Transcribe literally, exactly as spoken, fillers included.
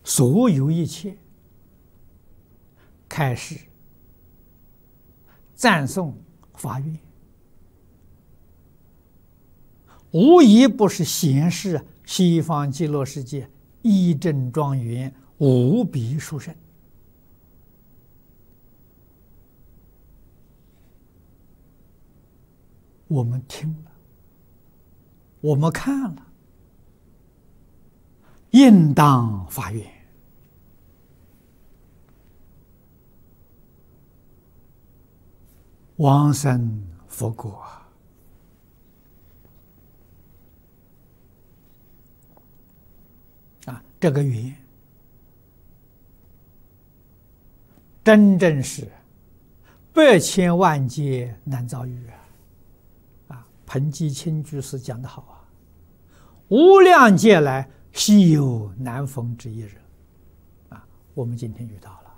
所有一切开始赞颂发愿，无一不是显示西方极乐世界义正庄严、无比殊胜。我们听了，我们看了，应当发愿。往生佛果啊，这个愿真正是百千万劫难遭遇啊！啊，彭基清居士讲得好啊，无量劫来稀有难逢之一人啊，我们今天遇到了。